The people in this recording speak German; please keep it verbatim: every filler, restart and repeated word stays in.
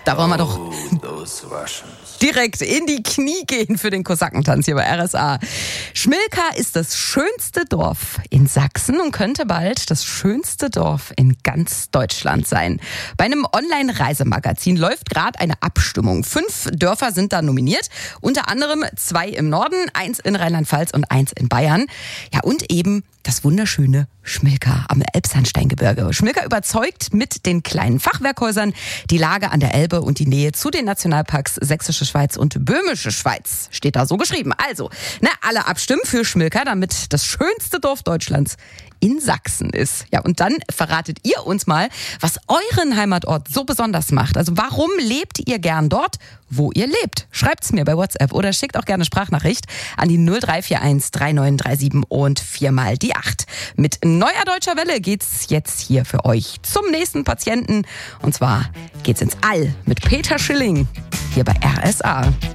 Da wollen wir doch direkt in die Knie gehen für den Kosakentanz hier bei R S A. Schmilka ist das schönste Dorf in Sachsen und könnte bald das schönste Dorf in ganz Deutschland sein. Bei einem Online-Reisemagazin läuft gerade eine Abstimmung. Fünf Dörfer sind da nominiert, unter anderem zwei im Norden, eins in Rheinland-Pfalz und eins in Bayern. Ja, und eben das wunderschöne Schmilka am Elbsandsteingebirge. Schmilka überzeugt mit den kleinen Fachwerkhäusern, die Lage an der Elbe und die Nähe zu den Nationalparks Sächsische Schweiz und Böhmische Schweiz. Steht da so geschrieben. Also, na, alle abstimmen für Schmilka, damit das schönste Dorf Deutschlands in Sachsen ist. Ja, und dann verratet ihr uns mal, was euren Heimatort so besonders macht. Also warum lebt ihr gern dort, wo ihr lebt? Schreibt's mir bei WhatsApp oder schickt auch gerne Sprachnachricht an die null drei vier eins drei neun drei sieben und viermal die acht. Mit Neuer Deutscher Welle geht's jetzt hier für euch zum nächsten Patienten. Und zwar geht's ins All mit Peter Schilling hier bei R S A.